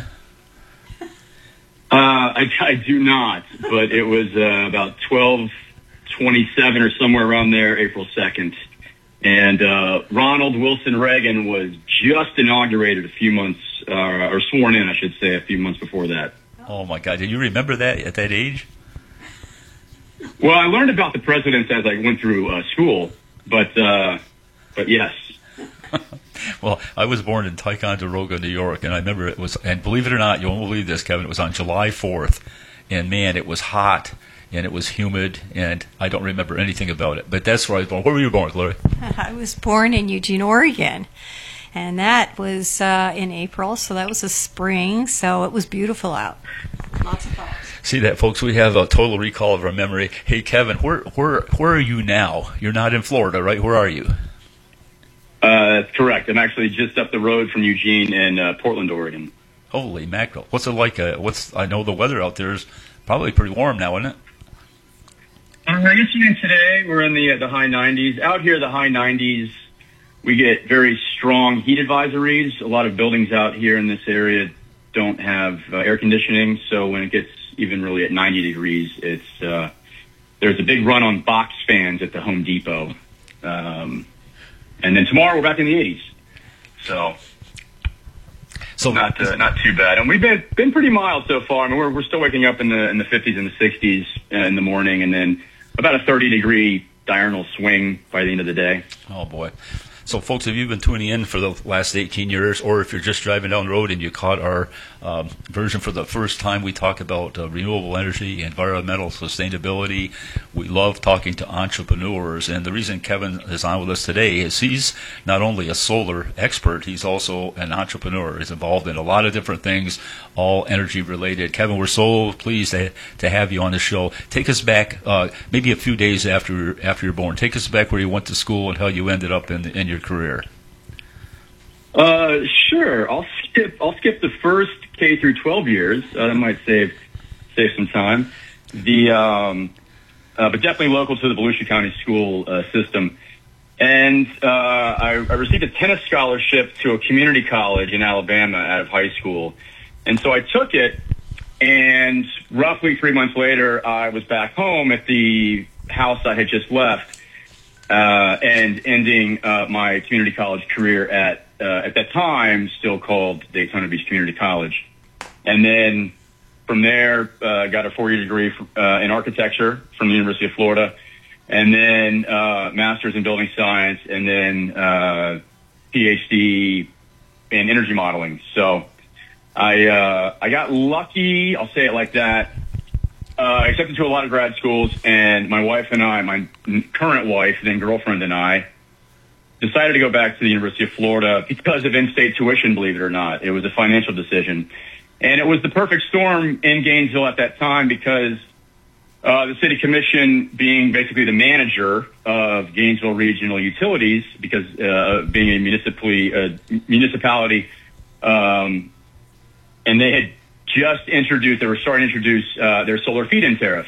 I do not, but it was about 12:27 or somewhere around there, April 2nd. And Ronald Wilson Reagan was just inaugurated a few months, or sworn in, I should say, a few months before that. Oh, my God. Do you remember that at that age? Well, I learned about the presidents as I went through school, but yes. Well, I was born in Ticonderoga, New York, and I remember it was, and believe it or not, you won't believe this, Kevin, it was on July 4th, and man, it was hot, and it was humid, and I don't remember anything about it. But that's where I was born. Where were you born, Gloria? I was born in Eugene, Oregon, and that was in April, so that was a spring, so it was beautiful out. Lots of fun. See that, folks? We have a total recall of our memory. Hey, Kevin, where are you now? You're not in Florida, right? Where are you? That's correct. I'm actually just up the road from Eugene in Portland, Oregon. Holy mackerel! What's it like? I know the weather out there is probably pretty warm now, isn't it? Yesterday and today we're in the high 90s. Out here, the high 90s, we get very strong heat advisories. A lot of buildings out here in this area don't have air conditioning, so when it gets even really at 90 degrees, it's there's a big run on box fans at the Home Depot. And then tomorrow we're back in the 80s. So not too bad. And we've been pretty mild so far. I mean, we're still waking up in the 50s and the 60s in the morning, and then about a 30-degree diurnal swing by the end of the day. Oh, boy. So, folks, if you've been tuning in for the last 18 years, or if you're just driving down the road and you caught our version for the first time, we talk about renewable energy, environmental sustainability. We love talking to entrepreneurs, and the reason Kevin is on with us today is he's not only a solar expert, he's also an entrepreneur. He's involved in a lot of different things, all energy related. Kevin, we're so pleased to have you on the show. Take us back maybe a few days after you're born. Take us back where you went to school and how you ended up in your career. Sure. I'll skip the first K through 12 years. That might save some time. But definitely local to the Volusia County school system. And I received a tennis scholarship to a community college in Alabama out of high school. And so I took it, and roughly 3 months later, I was back home at the house I had just left, and ending my community college career at that time still called Daytona Beach Community College. And then from there, got a 4-year degree in architecture from the University of Florida, and then master's in building science, and then PhD in energy modeling. So I got lucky, I'll say it like that. Accepted to a lot of grad schools, and my wife and I, my current wife, then girlfriend, and I decided to go back to the University of Florida because of in-state tuition, believe it or not. It was a financial decision. And it was the perfect storm in Gainesville at that time because The city commission being basically the manager of Gainesville Regional Utilities, because being a municipality, and they had just introduced, they were starting to introduce their solar feed-in tariff.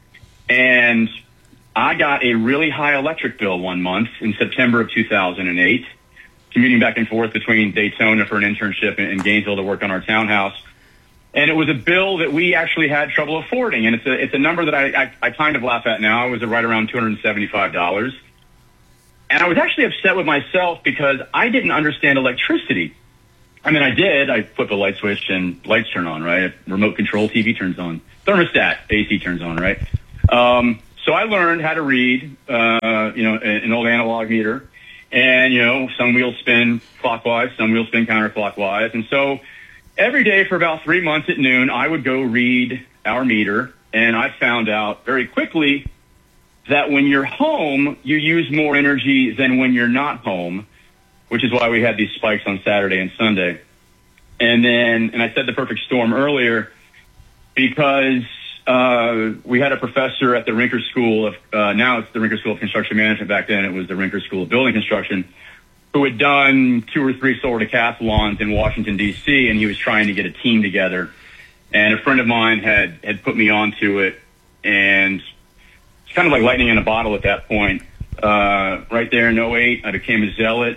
And I got a really high electric bill one month in September of 2008, commuting back and forth between Daytona for an internship and Gainesville to work on our townhouse. And it was a bill that we actually had trouble affording. And it's a number that I kind of laugh at now. It was right around $275. And I was actually upset with myself because I didn't understand electricity. I mean, I did. I flip a light switch and lights turn on, right? Remote control TV turns on. Thermostat, AC turns on, right? So I learned how to read, an old analog meter. And, some wheels spin clockwise, some wheels spin counterclockwise. And so every day for about 3 months at noon, I would go read our meter. And I found out very quickly that when you're home, you use more energy than when you're not home, which is why we had these spikes on Saturday and Sunday. And I said the perfect storm earlier because we had a professor at the Rinker School of, now it's the Rinker School of Construction Management. Back then it was the Rinker School of Building Construction, who had done 2 or 3 solar decathlons in Washington, D.C., and he was trying to get a team together. And a friend of mine had put me onto it, and it's kind of like lightning in a bottle at that point. Right there in 2008, I became a zealot.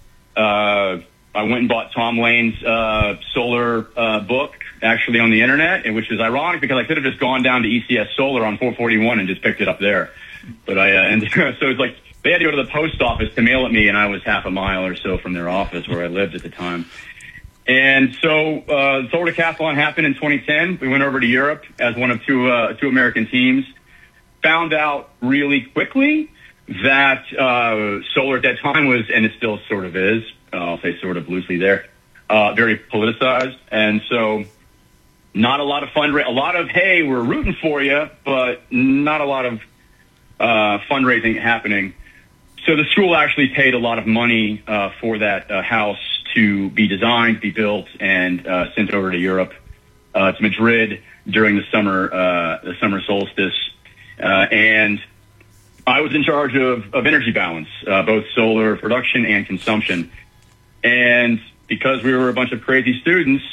I went and bought Tom Lane's solar book, actually on the internet, which is ironic because I could have just gone down to ECS Solar on 441 and just picked it up there. But so it's like they had to go to the post office to mail it me, and I was half a mile or so from their office where I lived at the time. And so the solar decathlon happened in 2010. We went over to Europe as one of two American teams. Found out really quickly that solar at that time was, and it still sort of is, I'll say sort of loosely there, very politicized. And so not a lot of fundraising, a lot of, hey, we're rooting for you, but not a lot of fundraising happening. So the school actually paid a lot of money for that house to be designed, be built, and sent over to Europe, to Madrid during the summer solstice. And I was in charge of energy balance, both solar production and consumption. And because we were a bunch of crazy students,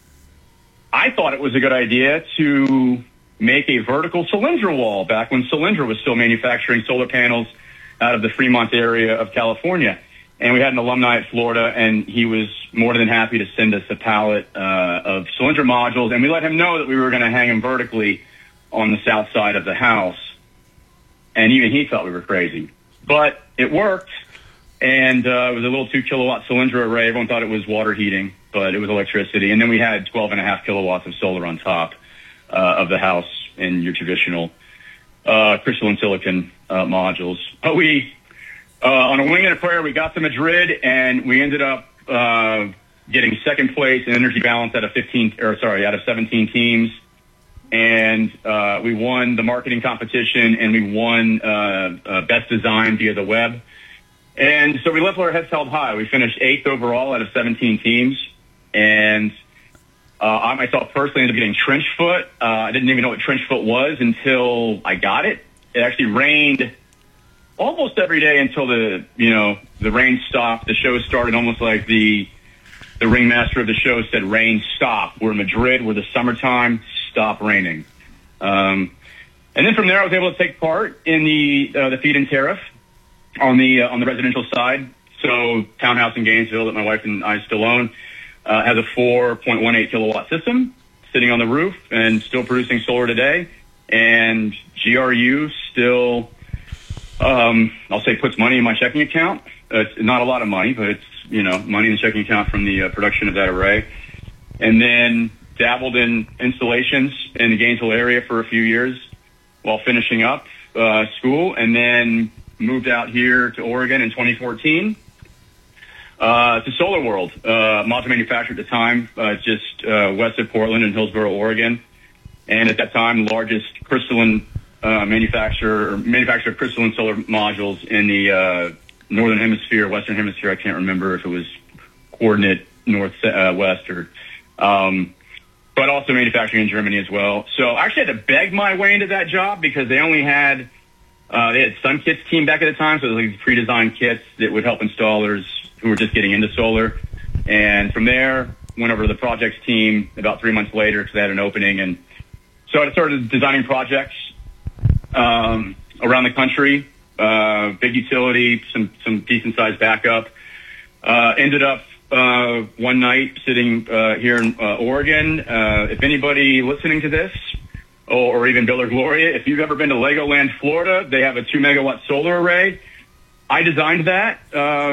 I thought it was a good idea to make a vertical Solyndra wall back when Solyndra was still manufacturing solar panels out of the Fremont area of California. And we had an alumni at Florida, and he was more than happy to send us a pallet of Solyndra modules. And we let him know that we were going to hang them vertically on the south side of the house. And even he thought we were crazy. But it worked. And it was a little 2 kilowatt Solyndra array. Everyone thought it was water heating, but it was electricity. And then we had 12.5 kilowatts of solar on top of the house in your traditional crystalline silicon modules. But we, on a wing and a prayer, we got to Madrid, and we ended up getting second place in energy balance out of 17 teams. And we won the marketing competition, and we won best design via the web. And so we left our heads held high. We finished 8th overall out of 17 teams. And I myself personally ended up getting trench foot. I didn't even know what trench foot was until I got it. It actually rained almost every day until the rain stopped. The show started almost like the ringmaster of the show said, "Rain, stop. We're in Madrid. We're the summertime. Stop raining." And then from there, I was able to take part in the feed-in tariff on the residential side. So townhouse in Gainesville that my wife and I still own has a 4.18 kilowatt system sitting on the roof and still producing solar today. And GRU still, I'll say, puts money in my checking account. It's not a lot of money, but it's money in the checking account from the production of that array. And then dabbled in installations in the Gainesville area for a few years while finishing up school, and then moved out here to Oregon in 2014 to Solar World, module manufacturer at the time, just west of Portland in Hillsboro, Oregon. And at that time, the largest crystalline manufacturer of crystalline solar modules in the northern hemisphere, western hemisphere. I can't remember if it was coordinate north, west, or. But but also manufacturing in Germany as well. So I actually had to beg my way into that job because they only had they had SunKits team back at the time, so it was like pre-designed kits that would help installers who were just getting into solar. And from there, went over to the projects team about 3 months later because they had an opening. And so I started designing projects around the country, big utility, some decent-sized backup. Ended up one night sitting here in Oregon. If anybody listening to this, or even Bill or Gloria, if you've ever been to Legoland, Florida, they have a 2-megawatt solar array. I designed that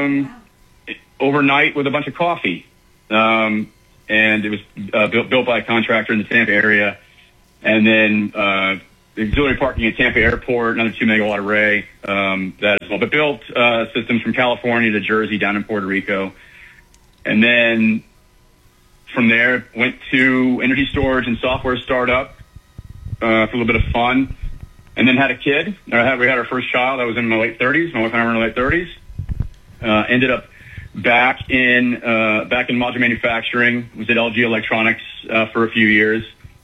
overnight with a bunch of coffee. And it was built by a contractor in the Tampa area. And then auxiliary parking at Tampa Airport, another 2-megawatt array, that as well. But built systems from California to Jersey down in Puerto Rico. And then from there, went to energy storage and software startup for a little bit of fun. And then had a kid. We had our first child. I was in my late 30s. My wife and I were in our late 30s. Ended up back in module manufacturing. Was at LG Electronics for a few years.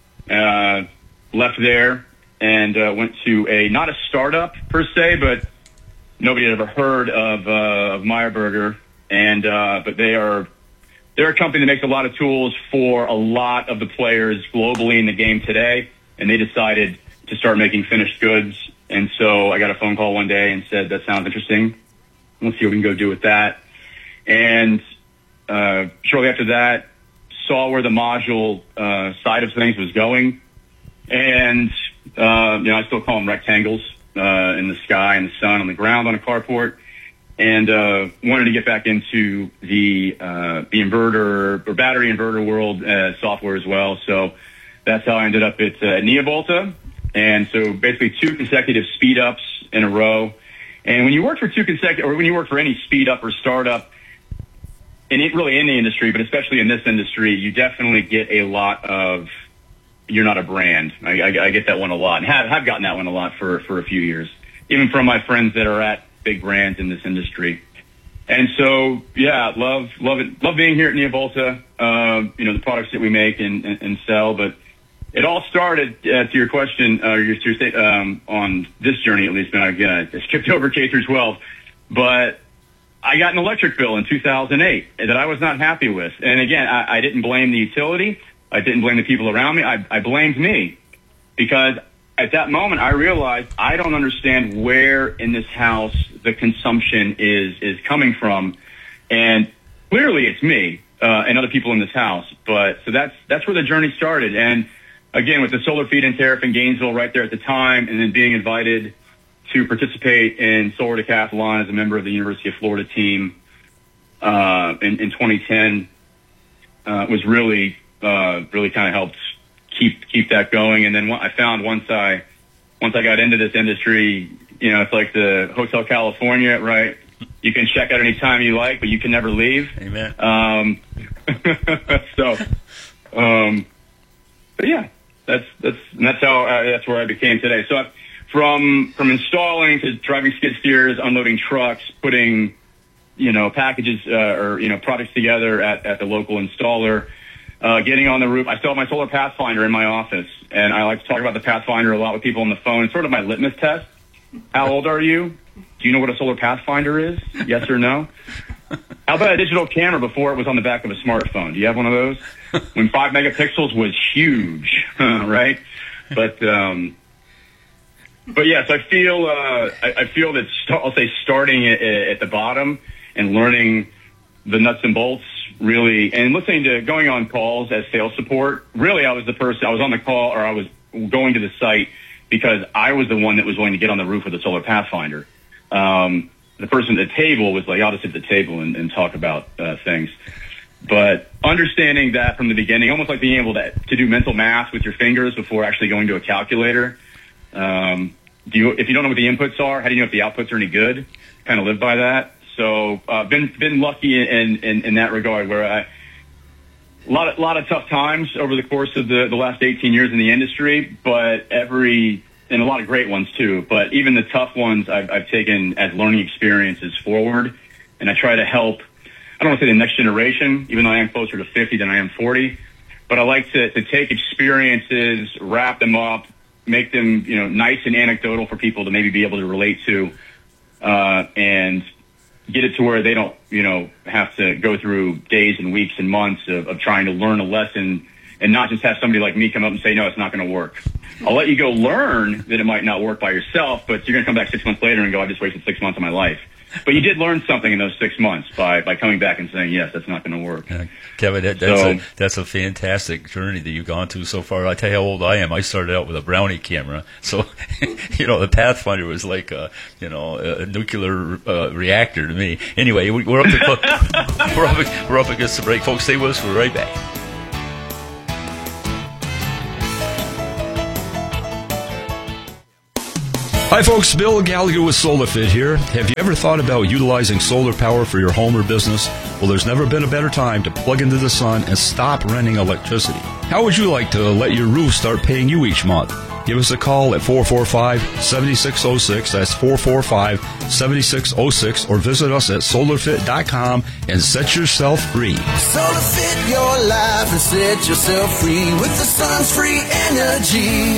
Left there and went to not a startup per se, but nobody had ever heard of Meyer Burger. And but they're a company that makes a lot of tools for a lot of the players globally in the game today. And they decided to start making finished goods. And so I got a phone call one day and said, that sounds interesting. Let's see what we can go do with that. And shortly after that, saw where the module side of things was going. And, I still call them rectangles in the sky and the sun on the ground on a carport. And wanted to get back into the inverter or battery inverter world software as well. So that's how I ended up at Neovolta. And so basically 2 consecutive speed ups in a row. And when you work for when you work for any speed up or startup, and it really in the industry, but especially in this industry, you definitely get a lot of, you're not a brand. I get that one a lot, and have gotten that one a lot for a few years, even from my friends that are at big brands in this industry. And so, yeah, love it. Love being here at Neovolta, the products that we make and sell. But it all started, to your question, on this journey at least, but again, I skipped over K through 12. But I got an electric bill in 2008 that I was not happy with. And again, I didn't blame the utility. I didn't blame the people around me. I blamed me, because at that moment I realized I don't understand where in this house the consumption is coming from. And clearly it's me and other people in this house. But so that's where the journey started. And again, with the solar feed-in tariff in Gainesville right there at the time, and then being invited to participate in Solar Decathlon as a member of the University of Florida team in 2010 was really kind of helped keep that going. And then I found once I got into this industry, it's like the Hotel California, right? You can check out any time you like, but you can never leave. Amen. But yeah, that's where I became today. So from installing to driving skid steers, unloading trucks, putting, packages or products together at the local installer, getting on the roof. I still have my Solar Pathfinder in my office, and I like to talk about the Pathfinder a lot with people on the phone. It's sort of my litmus test. How old are you? Do you know what a Solar Pathfinder is? Yes or no? How about a digital camera before it was on the back of a smartphone? Do you have one of those? When 5 megapixels was huge, right? But yes, I feel that I'll say starting at the bottom and learning the nuts and bolts, really, and going on calls as sales support. Really, I was the person. I was on the call, or I was going to the site because I was the one that was willing to get on the roof with a Solar Pathfinder. The person at the table was like, I'll just sit at the table and talk about things. But understanding that from the beginning, almost like being able to do mental math with your fingers before actually going to a calculator. If you don't know what the inputs are, how do you know if the outputs are any good? Kind of live by that. So been lucky in that regard, where a lot of tough times over the course of the last 18 years in the industry, but and a lot of great ones too. But even the tough ones I've taken as learning experiences forward, and I try to help. I don't want to say the next generation, even though I am closer to 50 than I am 40, but I like to take experiences, wrap them up, make them, nice and anecdotal for people to maybe be able to relate to, and get it to where they don't, have to go through days and weeks and months of trying to learn a lesson and not just have somebody like me come up and say, no, it's not going to work. I'll let you go learn that it might not work by yourself, but you're going to come back 6 months later and go, I just wasted 6 months of my life. But you did learn something in those 6 months by coming back and saying, yes, that's not going to work. Kevin, that's a fantastic journey that you've gone through so far. I tell you how old I am. I started out with a Brownie camera. So, the Pathfinder was like a nuclear reactor to me. Anyway, we're up against the break. Folks, stay with us. We're right back. Hi folks, Bill Gallagher with SolarFit here. Have you ever thought about utilizing solar power for your home or business? Well, there's never been a better time to plug into the sun and stop renting electricity. How would you like to let your roof start paying you each month? Give us a call at 445-7606. That's 445-7606. Or visit us at solarfit.com and set yourself free. SolarFit your life and set yourself free with the sun's free energy.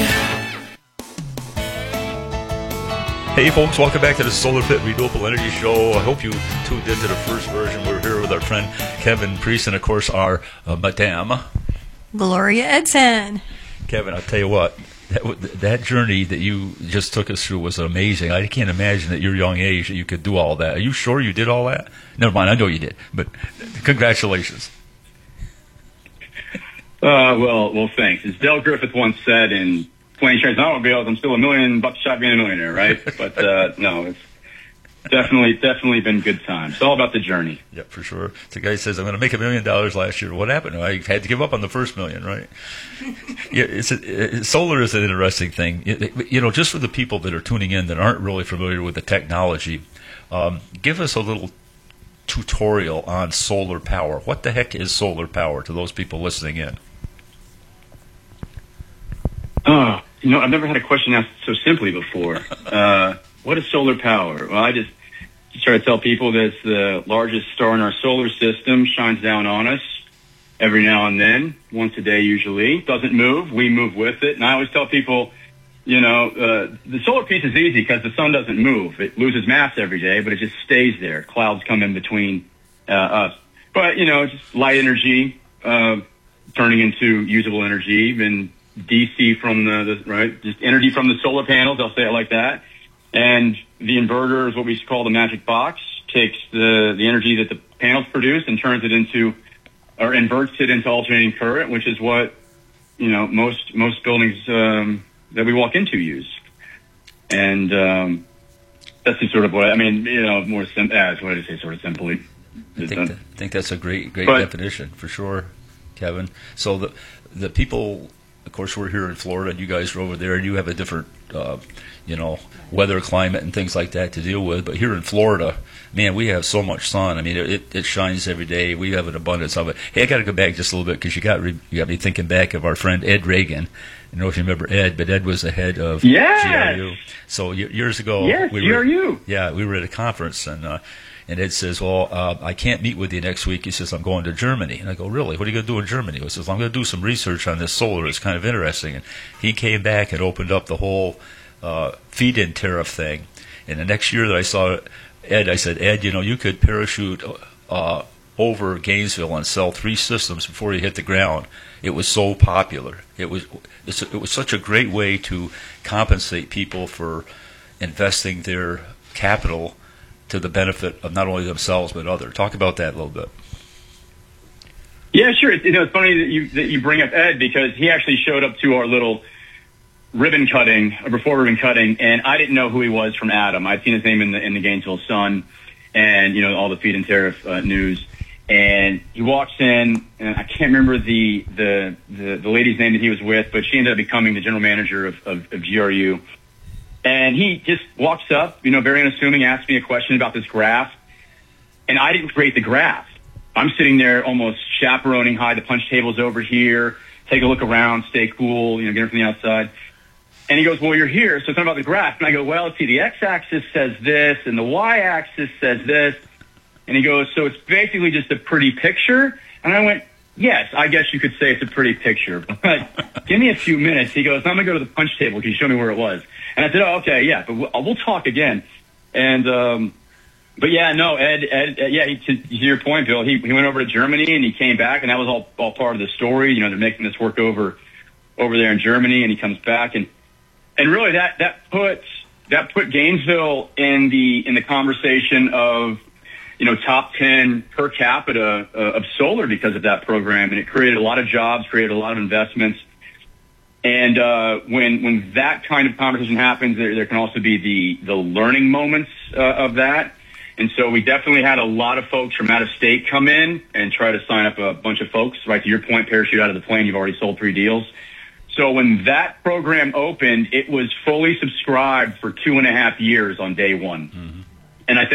Hey folks, welcome back to the SolarFit Renewable Energy Show. I hope you tuned into the first version. We're here with our friend Kevin Priest and, of course, our Madame Gloria Edson. Kevin, I'll tell you what, that journey that you just took us through was amazing. I can't imagine at your young age that you could do all that. Are you sure you did all that? Never mind, I know you did, but congratulations. Well, thanks. As Del Griffith once said in Plane, Trains, and Automobiles, I'm still $1 million shot of being a millionaire, right? But no, it's definitely been good times. It's all about the journey. Yeah, for sure. The guy says, I'm going to make $1 million last year. What happened? I had to give up on the first million, right? Yeah, solar is an interesting thing. Just for the people that are tuning in that aren't really familiar with the technology, give us a little tutorial on solar power. What the heck is solar power to those people listening in? I've never had a question asked so simply before. What is solar power? Well, I just try to tell people that it's the largest star in our solar system, shines down on us every now and then, once a day usually. Doesn't move. We move with it. And I always tell people, the solar piece is easy because the sun doesn't move. It loses mass every day, but it just stays there. Clouds come in between us. But, just light energy turning into usable energy and DC from just energy from the solar panels, I'll say it like that. And the inverter is what we call the magic box, takes the energy that the panels produce and turns it into, or inverts it into alternating current, which is what, most buildings that we walk into use. And that's just sort of what, more simple, what did I say, sort of simply. I think that's a great definition, for sure, Kevin. So the people... Of course, we're here in Florida, and you guys are over there, and you have a different, weather, climate, and things like that to deal with. But here in Florida, man, we have so much sun. I mean, it shines every day. We have an abundance of it. Hey, I got to go back just a little bit because you got me thinking back of our friend Ed Reagan. I don't know if you remember Ed, but Ed was the head of GRU. So years ago, GRU. We were at a conference, and Ed says, well, I can't meet with you next week. He says, I'm going to Germany. And I go, really? What are you going to do in Germany? He says, I'm going to do some research on this solar. It's kind of interesting. And he came back and opened up the whole feed-in tariff thing. And the next year that I saw Ed, I said, Ed, you could parachute over Gainesville and sell 3 systems before you hit the ground. It was so popular. It was such a great way to compensate people for investing their capital to the benefit of not only themselves but others. Talk about that a little bit. Yeah, sure. It's funny that you bring up Ed because he actually showed up to our little ribbon cutting, before ribbon cutting, and I didn't know who he was from Adam. I'd seen his name in the Gainesville Sun and all the feed and tariff news. And he walks in, and I can't remember the lady's name that he was with, but she ended up becoming the general manager of GRU. And he just walks up, very unassuming, asks me a question about this graph. And I didn't create the graph. I'm sitting there almost chaperoning, hi, the punch table's over here. Take a look around, stay cool, get it from the outside. And he goes, well, you're here, so tell me about the graph. And I go, well, see, the x-axis says this, and the y-axis says this. And he goes, so it's basically just a pretty picture? And I went, Yes, I guess you could say it's a pretty picture, but give me a few minutes. He goes, I'm going to go to the punch table. Can you show me where it was? And I said, oh, okay, yeah, but we'll talk again. And, but yeah, no, Ed, yeah, to your point, Bill, he went over to Germany and he came back, and that was all part of the story. You know, they're making this work over there in Germany, and he comes back, and really that put Gainesville in the conversation of, you know, top 10 per capita of solar because of that program, and it created a lot of jobs, created a lot of investments. And when that kind of conversation happens, there can also be the learning moments of that. And so we definitely had a lot of folks from out of state come in and try to sign up a bunch of folks. Right to your point, parachute out of the plane, you've already sold 3 deals. So when that program opened, it was fully subscribed for 2.5 years on day one. Mm-hmm. And I think